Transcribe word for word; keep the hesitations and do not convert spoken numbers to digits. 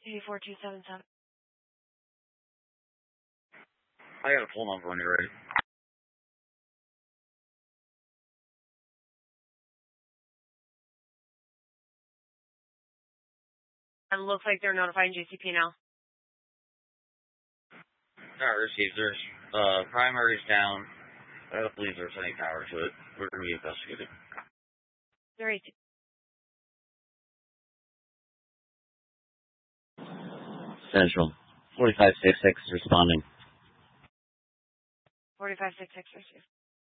eight four two seven seven. I got a full number when you're ready. It looks like they're notifying J C P now. Alright, received. There's uh, primary's down. I don't believe there's any power to it. We're going to be investigating. There is. Central. forty-five six six responding. forty-five six six received.